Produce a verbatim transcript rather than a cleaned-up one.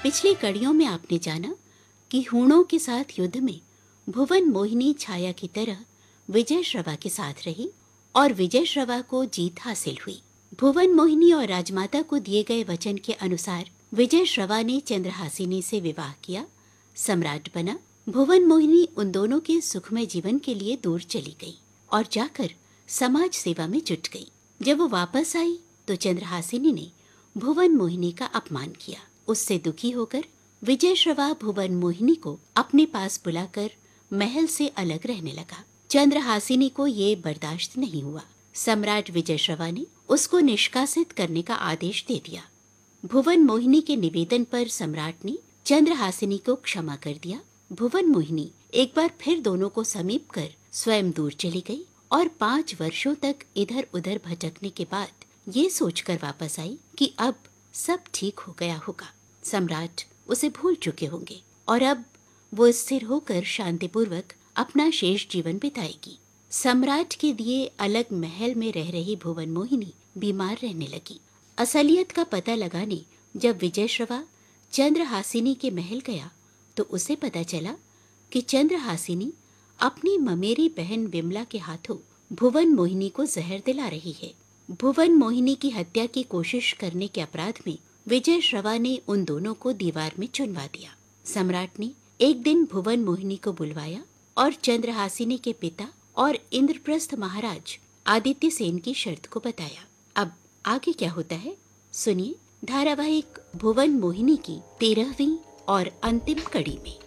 पिछली कड़ियों में आपने जाना कि हूणों के साथ युद्ध में भुवन मोहिनी छाया की तरह विजय श्रवा के साथ रही और विजय श्रवा को जीत हासिल हुई। भुवन मोहिनी और राजमाता को दिए गए वचन के अनुसार विजय श्रवा ने चंद्रहासिनी से विवाह किया, सम्राट बना। भुवन मोहिनी उन दोनों के सुखमय जीवन के लिए दूर चली गई और जाकर समाज सेवा में जुट गई। जब वो वापस आई तो चंद्रहासिनी ने भुवन मोहिनी का अपमान किया। उससे दुखी होकर विजय श्रवा भुवन मोहिनी को अपने पास बुलाकर महल से अलग रहने लगा। चंद्रहासिनी को ये बर्दाश्त नहीं हुआ। सम्राट विजय श्रवा ने उसको निष्कासित करने का आदेश दे दिया। भुवन मोहिनी के निवेदन पर सम्राट ने चंद्रहासिनी को क्षमा कर दिया। भुवन मोहिनी एक बार फिर दोनों को समीप कर स्वयं दूर चली गई और पांच वर्षों तक इधर उधर भटकने के बाद ये सोचकर वापस आई कि अब सब ठीक हो गया होगा, सम्राट उसे भूल चुके होंगे और अब वो स्थिर होकर शांतिपूर्वक अपना शेष जीवन बिताएगी। सम्राट के दिए अलग महल में रह रही भुवन मोहिनी बीमार रहने लगी। असलियत का पता लगाने जब विजय श्रवा चंद्रहासिनी के महल गया तो उसे पता चला कि चंद्रहासिनी अपनी ममेरी बहन विमला के हाथों भुवन मोहिनी को जहर दिला रही है। भुवन मोहिनी की हत्या की कोशिश करने के अपराध में विजय श्रवा ने उन दोनों को दीवार में चुनवा दिया। सम्राट ने एक दिन भुवन मोहिनी को बुलवाया और चंद्रहासिनी के पिता और इंद्रप्रस्थ महाराज आदित्य सेन की शर्त को बताया। अब आगे क्या होता है सुनिए धारावाहिक भुवन मोहिनी की तेरहवीं और अंतिम कड़ी में।